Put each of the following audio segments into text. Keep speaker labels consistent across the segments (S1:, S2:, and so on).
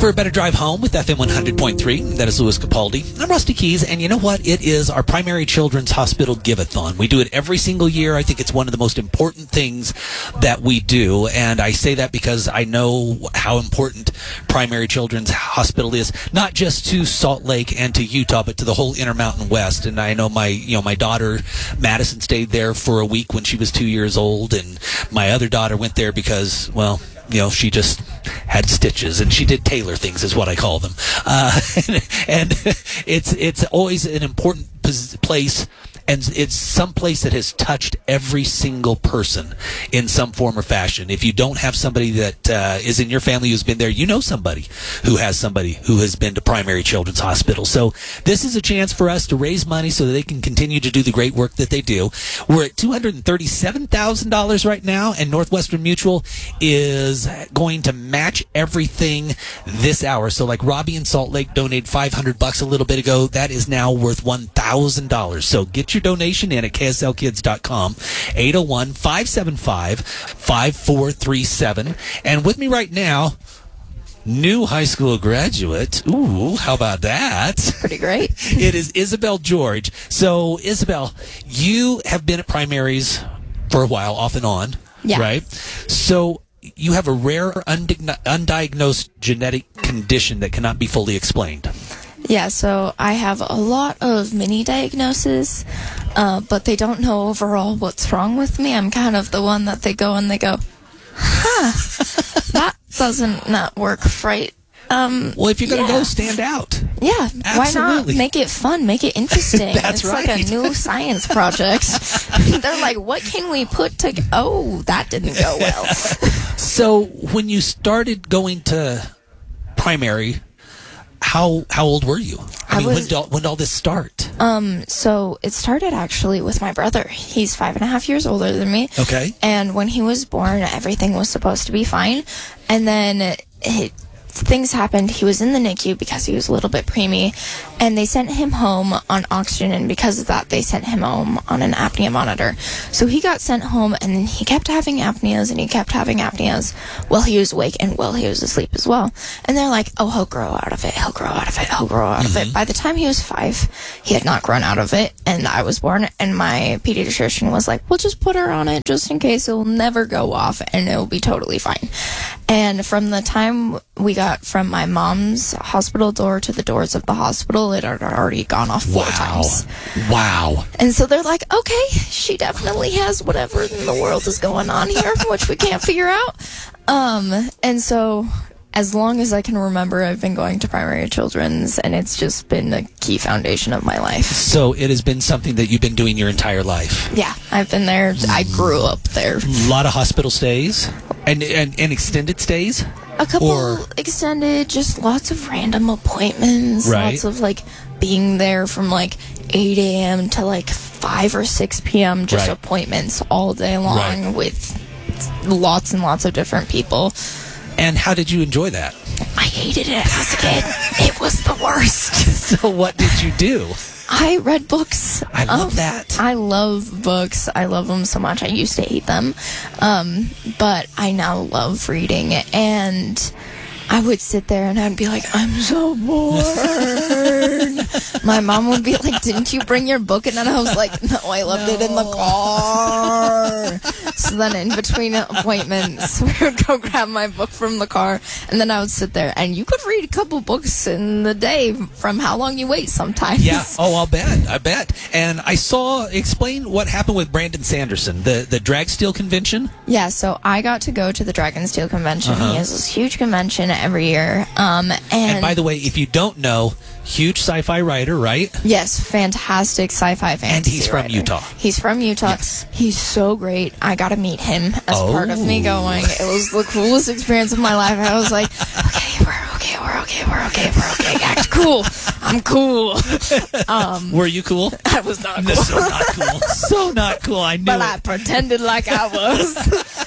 S1: for a better drive home with FM 100.3. That is Louis Capaldi. I'm Rusty Keys, and you know what? It is our Primary Children's Hospital Give-a-thon. We do it every single year. I think it's one of the most important things that we do, and I say that because I know how important Primary Children's Hospital is, not just to Salt Lake and to Utah, but to the whole Intermountain West. And I know my daughter Madison stayed there for a week when she was 2 years old, and my other daughter went there because, well, she just had stitches, and she did tailor things, is what I call them. And it's always an important place, and it's some place that has touched every single person in some form or fashion. If you don't have somebody that is in your family who's been there, you know somebody who has somebody who has been to Primary Children's Hospital. So this is a chance for us to raise money so that they can continue to do the great work that they do. We're at $237,000 right now, and Northwestern Mutual is going to match everything this hour. So like Robbie in Salt Lake donated $500 a little bit ago. That is now worth $1,000. So get your donation in at kslkids.com, 801-575-5437. And with me right now, new high school graduate. Ooh, how about that?
S2: Pretty great.
S1: It is Isabel George. So, Isabel, you have been at primaries for a while, off and on, right? So, you have a rare, undiagnosed genetic condition that cannot be fully explained.
S2: Yeah, so I have a lot of mini diagnoses, but they don't know overall what's wrong with me. I'm kind of the one that they go, that doesn't not work right.
S1: Well, if you're going to go, stand out.
S2: Yeah,
S1: absolutely.
S2: Why not make it fun, make it interesting?
S1: That's
S2: it's
S1: right.
S2: Like a new science project. They're like, what can we put to... Oh, that didn't go well.
S1: So when you started going to primary, how old were you? When did all this start?
S2: So it started actually with my brother. He's 5.5 years older than me.
S1: Okay.
S2: And when he was born, everything was supposed to be fine. And then things happened. He was in the NICU because he was a little bit preemie, and they sent him home on oxygen, and because of that, they sent him home on an apnea monitor. So he got sent home, and then he kept having apneas, and he kept having apneas while he was awake and while he was asleep as well. And they're like, oh, he'll grow out of it, he'll grow out of it, he'll grow out of it. By the time he was 5, he had not grown out of it, and I was born, and my pediatrician was like, we'll just put her on it just in case. It'll never go off, and it'll be totally fine. And from the time we got from my mom's hospital door to the doors of the hospital, it had already gone off 4 times.
S1: Wow.
S2: And so they're like, okay, she definitely has whatever in the world is going on here, which we can't figure out. And so as long as I can remember, I've been going to Primary Children's, and it's just been a key foundation of my life.
S1: So it has been something that you've been doing your entire life.
S2: Yeah, I've been there. I grew up there.
S1: A lot of hospital stays and extended stays?
S2: A couple extended, just lots of random appointments.
S1: Right.
S2: Lots of, being there from, 8 a.m. to, 5 or 6 p.m. Just appointments all day long with lots and lots of different people.
S1: And how did you enjoy that?
S2: I hated it as a kid. It was the worst.
S1: So what did you do?
S2: I read books.
S1: I love that.
S2: I love books. I love them so much. I used to hate them. But I now love reading. And I would sit there and I'd be like, I'm so bored. My mom would be like, didn't you bring your book? And then I was like, no, I left it in the car. So then in between appointments, we would go grab my book from the car, and then I would sit there, and you could read a couple books in the day from how long you wait sometimes.
S1: Yeah. Oh, I bet. And explain what happened with Brandon Sanderson, the Drag Steel Convention.
S2: Yeah, so I got to go to the Dragon Steel Convention. He has this huge convention every year. And
S1: by the way, if you don't know, huge sci-fi writer, right?
S2: Yes, fantastic sci-fi fantasy
S1: And he's from
S2: writer.
S1: Utah.
S2: He's from Utah. Yes. He's so great. I got to meet him as part of me going. It was the coolest experience of my life. I was like, okay, we're okay. Act cool. I'm cool.
S1: Were you cool?
S2: I was not cool.
S1: So not cool. So not cool. I knew
S2: But
S1: it.
S2: I pretended like I was.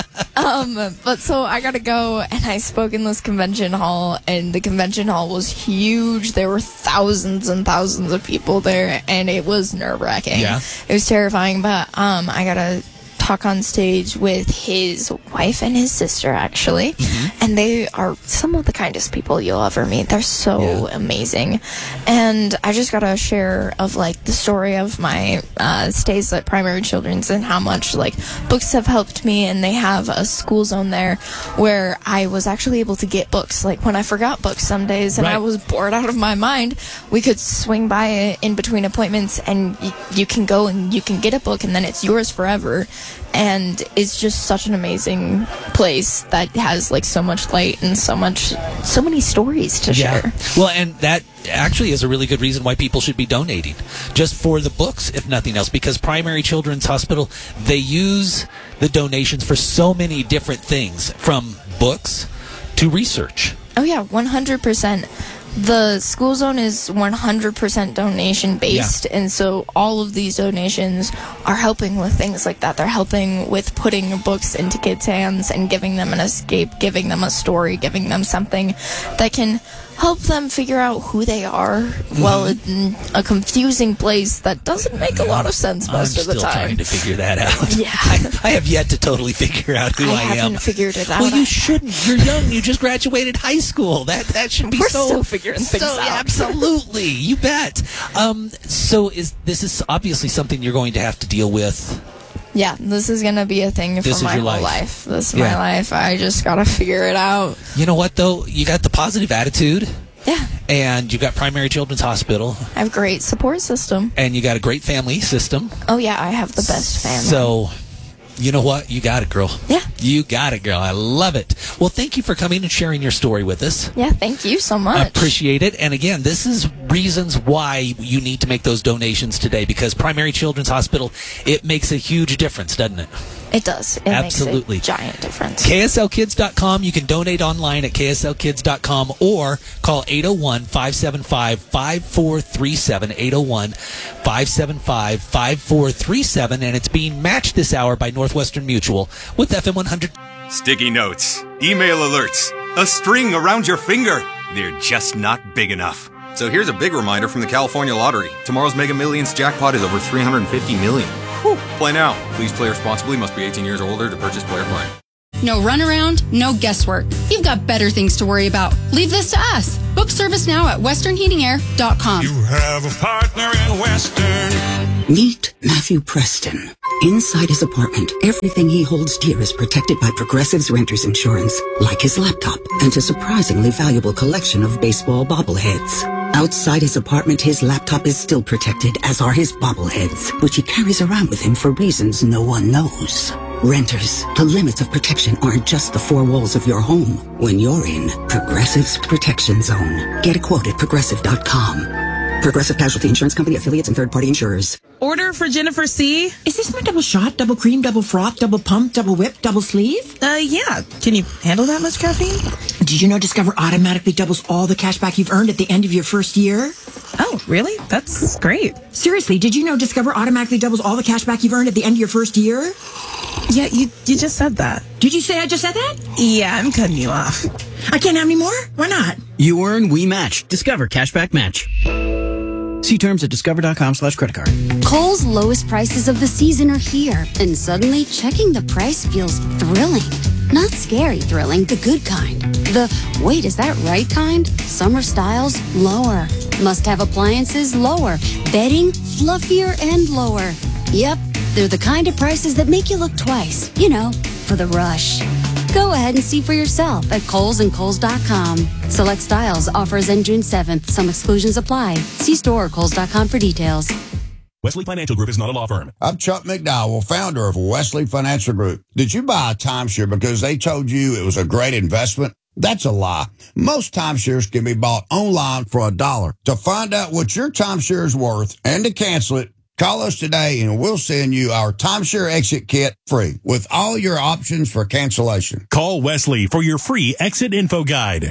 S2: But so I got to go, and I spoke in this convention hall, and the convention hall was huge. There were thousands and thousands of people there, and it was nerve-wracking.
S1: Yeah.
S2: It was terrifying, but I got to talk on stage with his wife and his sister, actually. and they are some of the kindest people you'll ever meet. They're so amazing. And I just got to share of like the story of my stays at Primary Children's and how much like books have helped me. And they have a school zone there where I was actually able to get books. Like when I forgot books some days and I was bored out of my mind, we could swing by it in between appointments, and you can go and you can get a book, and then it's yours forever. And it's just such an amazing place that has like so much light and so many stories to share.
S1: Well, and that actually is a really good reason why people should be donating, just for the books, if nothing else, because Primary Children's Hospital, they use the donations for so many different things, from books to research.
S2: Oh yeah, 100%. The school zone is 100% donation based, and so all of these donations are helping with things like that. They're helping with putting books into kids' hands and giving them an escape, giving them a story, giving them something that can help them figure out who they are while in a confusing place that doesn't make a lot of sense most of the time.
S1: I'm still trying to figure that out.
S2: Yeah.
S1: I have yet to totally figure out who I am.
S2: I haven't figured it out.
S1: Well, you shouldn't. You're young. You just graduated high school. That should be
S2: We're still figuring things out.
S1: Absolutely. You bet. So this is obviously something you're going to have to deal with.
S2: Yeah, this is going to be a thing for my whole life. This is my life. I just got to figure it out.
S1: You know what, though? You got the positive attitude.
S2: Yeah.
S1: And you got Primary Children's Hospital.
S2: I have a great support system.
S1: And you got a great family system.
S2: Oh, yeah, I have the best family.
S1: So, you know what? You got it, girl.
S2: Yeah.
S1: You got it, girl. I love it. Well, thank you for coming and sharing your story with us.
S2: Yeah, thank you so much.
S1: I appreciate it. And again, this is reasons why you need to make those donations today, because Primary Children's Hospital, it makes a huge difference, doesn't it?
S2: It does. It
S1: Absolutely.
S2: makes a giant difference.
S1: KSLkids.com. You can donate online at KSLkids.com or call 801-575-5437, 801-575-5437, and it's being matched this hour by Northwestern Mutual with FM 100.
S3: Sticky notes, email alerts, a string around your finger. They're just not big enough. So here's a big reminder from the California Lottery. Tomorrow's Mega Millions jackpot is over $350 million. Whew. Play now. Please play responsibly. Must be 18 years or older to purchase player play.
S4: No runaround, no guesswork. You've got better things to worry about. Leave this to us. Book service now at westernheatingair.com.
S5: You have a partner in Western.
S6: Meet Matthew Preston. Inside his apartment, everything he holds dear is protected by Progressive's Renter's Insurance, like his laptop and a surprisingly valuable collection of baseball bobbleheads. Outside his apartment, his laptop is still protected, as are his bobbleheads, which he carries around with him for reasons no one knows. Renters, the limits of protection aren't just the four walls of your home when you're in Progressive's Protection Zone. Get a quote at Progressive.com. Progressive Casualty Insurance Company, affiliates, and third-party insurers.
S7: Order for Jennifer C.
S8: Is this my double shot, double cream, double froth, double pump, double whip, double sleeve?
S7: Yeah. Can you handle that much caffeine?
S8: Did you know Discover automatically doubles all the cash back you've earned at the end of your first year?
S7: Oh, really? That's great.
S8: Seriously, did you know Discover automatically doubles all the cash back you've earned at the end of your first year?
S7: Yeah, you just said that.
S8: Did you say I just said that?
S7: Yeah, I'm cutting you off.
S8: I can't have any more? Why not?
S9: You earn, we match. Discover Cashback Match. See terms at discover.com/creditcard.
S10: Kohl's lowest prices of the season are here, and suddenly checking the price feels thrilling. Not scary thrilling, the good kind. The, wait, is that right kind? Summer styles, lower. Must-have appliances, lower. Bedding, fluffier and lower. Yep, they're the kind of prices that make you look twice. You know, for the rush. Go ahead and see for yourself at Kohl's and Kohl's.com. Select styles, offers end June 7th. Some exclusions apply. See store or Kohl's.com for details.
S11: Wesley Financial Group is not a law firm.
S12: I'm Chuck McDowell, founder of Wesley Financial Group. Did you buy a timeshare because they told you it was a great investment? That's a lie. Most timeshares can be bought online for $1. To find out what your timeshare is worth and to cancel it, call us today and we'll send you our timeshare exit kit free with all your options for cancellation.
S11: Call Wesley for your free exit info guide.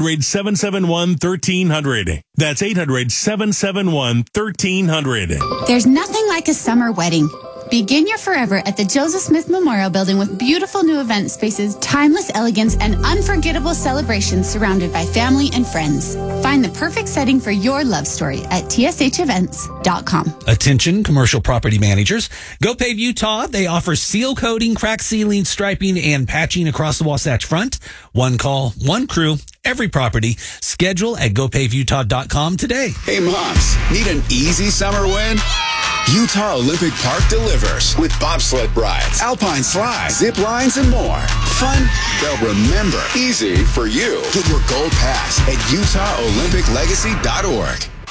S11: 800-771-1300. That's 800-771-1300.
S13: There's nothing like a summer wedding. Begin your forever at the Joseph Smith Memorial Building with beautiful new event spaces, timeless elegance, and unforgettable celebrations surrounded by family and friends. Find the perfect setting for your love story at tshevents.com.
S1: Attention, commercial property managers. GoPave Utah, they offer seal coating, crack sealing, striping, and patching across the Wasatch Front. One call, one crew, every property. Schedule at gopavutah.com today.
S14: Hey moms, need an easy summer win? Utah Olympic Park delivers with bobsled rides, alpine slides, zip lines, and more. Fun they'll remember. Easy for you. Get your gold pass at UtahOlympicLegacy.org.